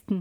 Westen.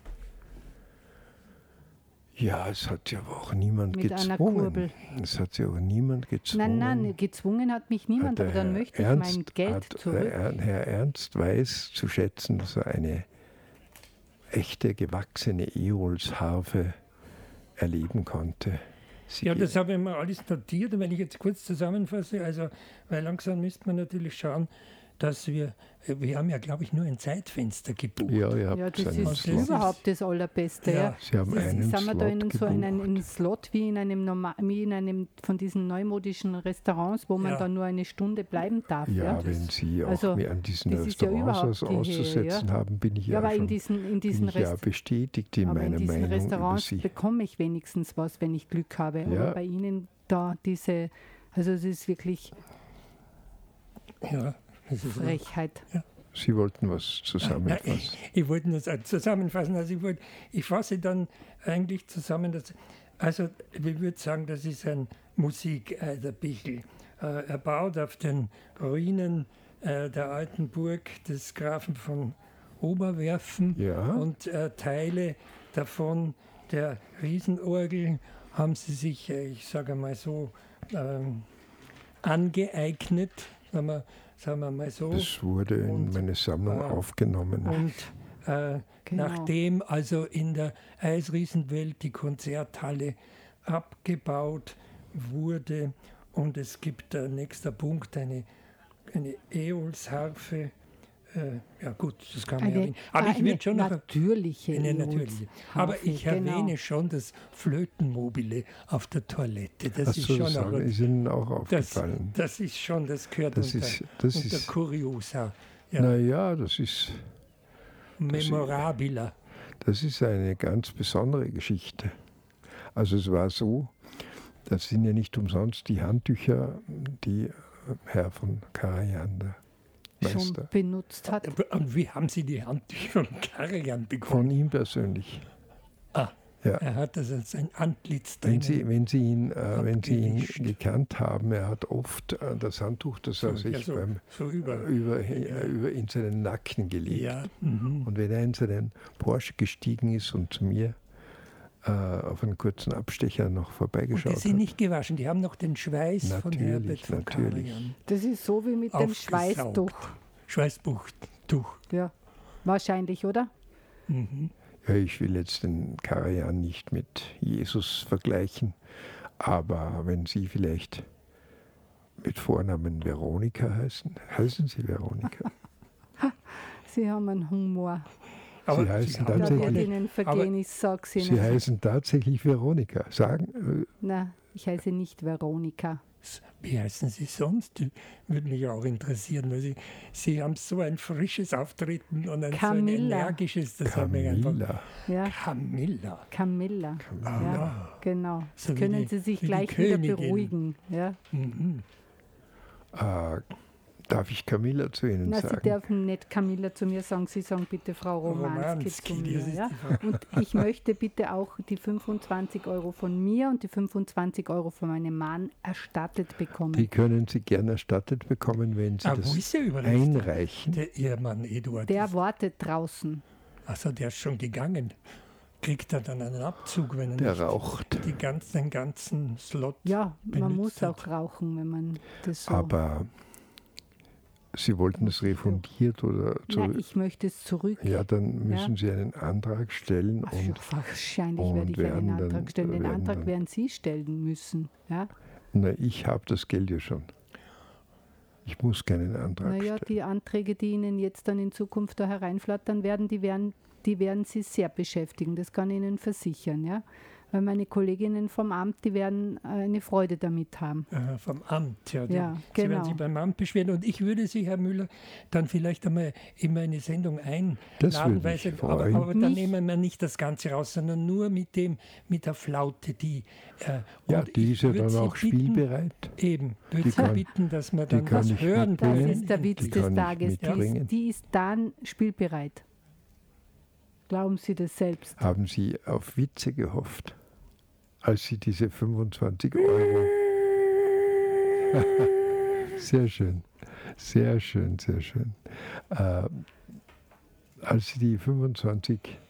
Ja, es hat sie aber auch niemand Mit einer gezwungen. Kurbel. Es hat sie auch niemand gezwungen. Nein, gezwungen hat mich niemand, aber dann möchte ich mein Geld zurück. Herr Ernst weiß zu schätzen, dass er eine echte, gewachsene Eolsharfe erleben konnte. Ja, das habe ich mir alles notiert. Und wenn ich jetzt kurz zusammenfasse, also, weil langsam müsste man natürlich schauen, dass wir haben ja, glaube ich, nur ein Zeitfenster gebucht. Ja, das ist überhaupt das Allerbeste. Ja. Sie haben einen sind wir da in Slot so einen Slot wie in einem von diesen neumodischen Restaurants, wo man dann nur eine Stunde bleiben darf. Ja, wenn Sie auch an diesen Restaurants auszusetzen haben, bin ich aber schon in diesen bestätigt in meiner Meinung. In diesen Restaurants bekomme ich wenigstens was, wenn ich Glück habe. Ja. Aber bei Ihnen da also es ist wirklich Frechheit. Ja. Sie wollten was zusammenfassen. Ich wollte nur zusammenfassen. Also ich fasse dann eigentlich zusammen, also ich würde sagen, das ist ein Musik, der Bichl. Er baut auf den Ruinen der alten Burg des Grafen von Oberwerfen und Teile davon der Riesenorgel haben sie sich, ich sage mal so, angeeignet, sagen wir mal so. Das wurde in meine Sammlung aufgenommen. Und nachdem also in der Eisriesenwelt die Konzerthalle abgebaut wurde und es gibt, nächster Punkt, eine Eolsharfe. Ja gut, das kann man erwähnen. Aber ich würde schon noch eine natürliche. Aber ich erwähne schon das Flötenmobile auf der Toilette. Das ist schon auch, ist Ihnen auch aufgefallen. Das ist schon, das gehört unter Kuriosa. Ja. Naja, das ist memorabiler. Das ist eine ganz besondere Geschichte. Also es war so, das sind ja nicht umsonst die Handtücher, die Herr von Karajan, der Meister, schon benutzt hat. Und wie haben Sie die Handtücher von Karajan bekommen? Von ihm persönlich. Ja. Er hat also sein Antlitz drin. Wenn Sie ihn gekannt haben, er hat oft das Handtuch, das er sich über in seinen Nacken gelegt. Ja. Und wenn er in seinen Porsche gestiegen ist und zu mir auf einen kurzen Abstecher noch vorbeigeschaut hat. Und die sind nicht gewaschen, die haben noch den Schweiß von Herbert von Karajan. Das ist so wie mit dem Schweißtuch. Schweißtuch. Ja, wahrscheinlich, oder? Mhm. Ja, ich will jetzt den Karajan nicht mit Jesus vergleichen, aber wenn Sie vielleicht mit Vornamen Veronika heißen Sie Veronika? Sie haben einen Humor. Sie heißen tatsächlich Veronika. Nein, ich heiße nicht Veronika. Wie heißen Sie sonst? Würde mich auch interessieren, weil Sie haben so ein frisches Auftreten und so ein energisches. Camilla. Camilla. Ja, genau. So können Sie sich gleich wieder beruhigen. Ja. Mhm. Darf ich Camilla zu Ihnen sagen? Sie dürfen nicht Camilla zu mir sagen, Sie sagen bitte Frau Romanski zu mir. Ja? Und ich möchte bitte auch die 25 € von mir und die 25 € von meinem Mann erstattet bekommen. Die können Sie gerne erstattet bekommen, wenn Sie das einreichen. Ihr Mann Eduard. Der wartet draußen. Achso, der ist schon gegangen. Kriegt er dann einen Abzug, wenn er der raucht. Den ganzen Slot Ja, man muss auch rauchen, wenn man das so... Aber Sie wollten es refundiert oder Nein, ich möchte es zurück. Ja, dann müssen Sie einen Antrag stellen. Wahrscheinlich werde ich einen Antrag stellen. Den Antrag werden Sie stellen müssen. Ja? Na, ich habe das Geld ja schon. Ich muss keinen Antrag stellen. Die Anträge, die Ihnen jetzt dann in Zukunft da hereinflattern werden, die werden Sie sehr beschäftigen. Das kann ich Ihnen versichern. Ja? Weil meine Kolleginnen vom Amt, die werden eine Freude damit haben. Vom Amt, ja. Genau. Sie werden sich beim Amt beschweren. Und ich würde Sie, Herr Müller, dann vielleicht einmal in meine Sendung einladen. Aber dann nehmen wir nicht das Ganze raus, sondern nur mit der Flaute, die... die ist ja dann auch spielbereit. Eben, würde Sie bitten, dass wir dann was hören. Das ist der Witz des Tages. Die ist dann spielbereit. Glauben Sie das selbst? Haben Sie auf Witze gehofft, als Sie diese 25 €... Sehr schön, sehr schön, sehr schön. Als Sie die 25